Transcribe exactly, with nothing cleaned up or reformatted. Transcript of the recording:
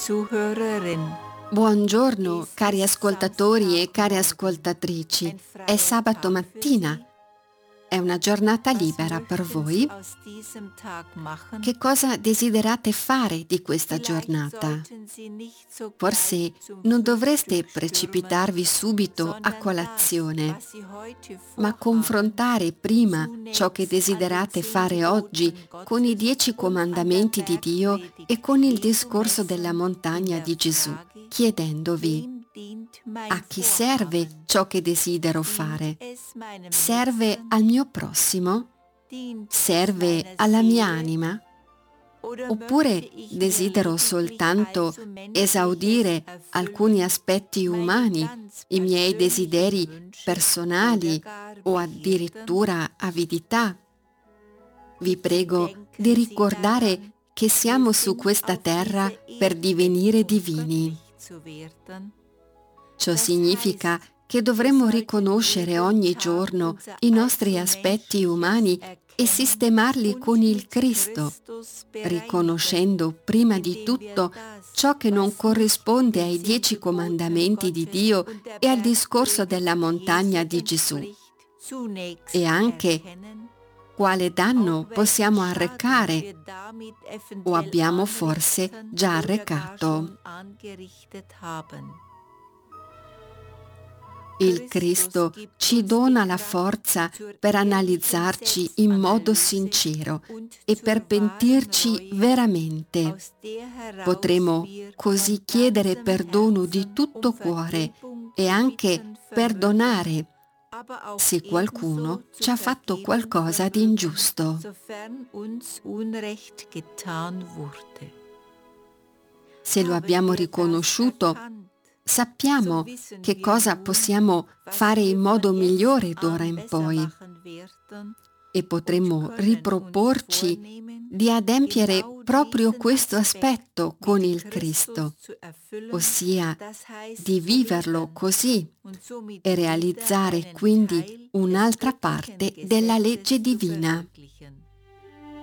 Zuhörerin. Buongiorno cari ascoltatori e care ascoltatrici. È sabato mattina. È una giornata libera per voi. Che cosa desiderate fare di questa giornata? Forse non dovreste precipitarvi subito a colazione, ma confrontare prima ciò che desiderate fare oggi con i dieci comandamenti di Dio e con il discorso della montagna di Gesù, chiedendovi: a chi serve ciò che desidero fare? Serve al mio prossimo? Serve alla mia anima? Oppure desidero soltanto esaudire alcuni aspetti umani, i miei desideri personali o addirittura avidità? Vi prego di ricordare che siamo su questa terra per divenire divini. Ciò significa che dovremmo riconoscere ogni giorno i nostri aspetti umani e sistemarli con il Cristo, riconoscendo prima di tutto ciò che non corrisponde ai dieci comandamenti di Dio e al discorso della montagna di Gesù, e anche quale danno possiamo arrecare o abbiamo forse già arrecato. Il Cristo ci dona la forza per analizzarci in modo sincero e per pentirci veramente. Potremo così chiedere perdono di tutto cuore e anche perdonare se qualcuno ci ha fatto qualcosa di ingiusto. Se lo abbiamo riconosciuto, sappiamo che cosa possiamo fare in modo migliore d'ora in poi e potremo riproporci di adempiere proprio questo aspetto con il Cristo, ossia di viverlo così e realizzare quindi un'altra parte della legge divina.